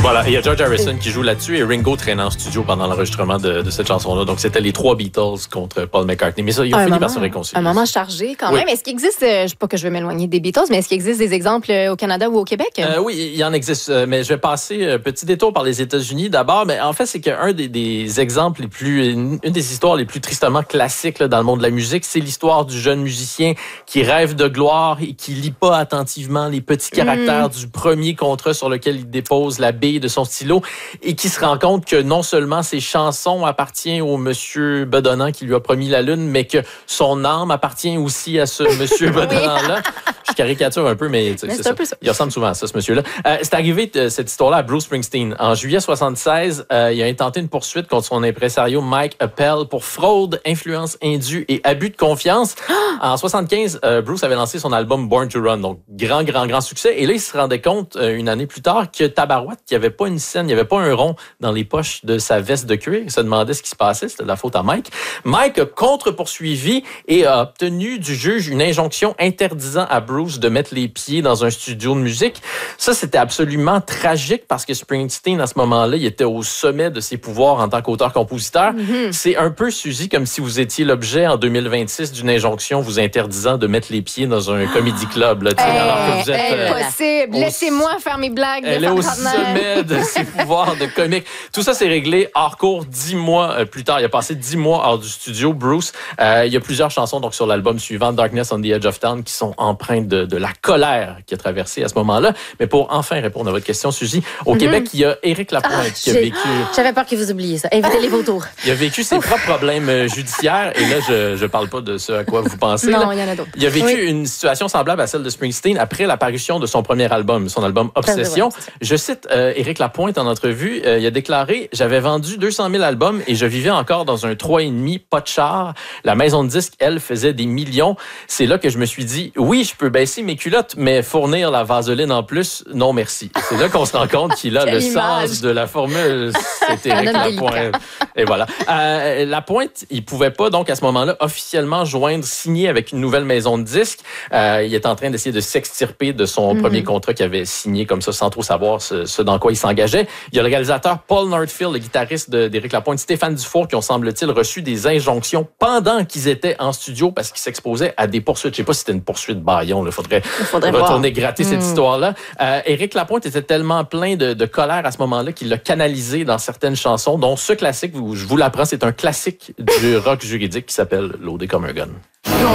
Voilà, et il y a George Harrison qui joue là-dessus et Ringo traînant en studio pendant l'enregistrement de cette chanson-là. Donc, c'était les 3 Beatles contre Paul McCartney. Mais ça, ils ont fini par se réconcilier. Un moment chargé quand même. Est-ce qu'il existe, je ne sais pas que je vais m'éloigner des Beatles, mais est-ce qu'il existe des exemples au Canada ou au Québec? Oui, il y en existe. Mais je vais passer petit détour par les États-Unis d'abord. Mais en fait, c'est qu'un des exemples une des histoires les plus tristement classiques là, dans le monde de la musique, c'est l'histoire du jeune musicien qui rêve de gloire et qui lit pas attentivement les petits caractères du premier contrat sur lequel il dépose la bille de son stylo et qui se rend compte que non seulement ses chansons appartiennent au monsieur bedonnant qui lui a promis la lune, mais que son âme appartient aussi à ce monsieur bedonnant-là. Je caricature un peu, mais c'est ça. Il ressemble souvent à ça, ce monsieur-là. C'est arrivé, cette histoire-là, à Bruce Springsteen. En juillet 1976, il a intenté une poursuite contre son impresario Mike Appel pour fraude, influence indue et abus de confiance. En 1975, Bruce avait lancé son album Born to Run, donc grand succès. Et là, il se rendait compte, une année plus tard, que tabarouette, qu'il n'y avait pas une scène, il n'y avait pas un rond dans les poches de sa veste de cuir. Il se demandait ce qui se passait, c'était de la faute à Mike. Mike a contre-poursuivi et a obtenu du juge une injonction interdisant à Bruce de mettre les pieds dans un studio de musique. Ça, c'était absolument tragique parce que Springsteen, à ce moment-là, il était au sommet de ses pouvoirs en tant qu'auteur-compositeur. C'est un peu, Suzy, comme si vous étiez l'objet en 2026 d'une injonction vous interdisant de mettre les pieds dans un comedy club. Là, alors que vous êtes, impossible. Laissez-moi faire mes blagues. Elle est au sommet de ses pouvoirs de comique. Tout ça, c'est réglé hors cours 10 mois plus tard. Il a passé 10 mois hors du studio, Bruce. Il y a plusieurs chansons donc sur l'album suivant, Darkness on the Edge of Town, qui sont empreintes de la colère qui a traversé à ce moment-là. Mais pour enfin répondre à votre question, Suzy, au Québec, il y a Éric Lapointe qui a vécu... J'avais peur que vous oubliez ça. Invitez-les vos tours. Il a vécu ses propres problèmes judiciaires. Et là, je parle pas de ce à quoi vous pensez. Non, il y en a d'autres. Il a vécu une situation semblable à celle de Springsteen après l'apparition de son premier album, son album Obsession. Je cite Éric Lapointe en entrevue. Il a déclaré « J'avais vendu 200 000 albums et je vivais encore dans un 3,5, pas de char. La maison de disques, elle, faisait des millions. C'est là que je me suis dit « Oui, je peux baisser mes culottes, mais fournir la vaseline en plus, non merci. » C'est là qu'on se rend compte qu'il a le sens de la formule. C'est Éric Lapointe. Et voilà. Lapointe, il pouvait pas, donc, à ce moment-là, officiellement signer avec une nouvelle maison de disques. Il est en train d'essayer de s'extirper de son premier contrat qu'il avait signé comme ça, sans trop savoir ce dans quoi il s'engageait. Il y a le réalisateur Paul Nordfield, le guitariste d'Éric Lapointe, Stéphane Dufour, qui ont, semble-t-il, reçu des injonctions pendant qu'ils étaient en studio parce qu'ils s'exposaient à des poursuites. Je sais pas si c'était une poursuite Bayon. Il faudrait retourner gratter cette histoire-là. Éric Lapointe était tellement plein de colère à ce moment-là qu'il l'a canalisé dans certaines chansons, dont ce classique, je vous l'apprends, c'est un classique du rock juridique qui s'appelle « Loadé comme un gun ».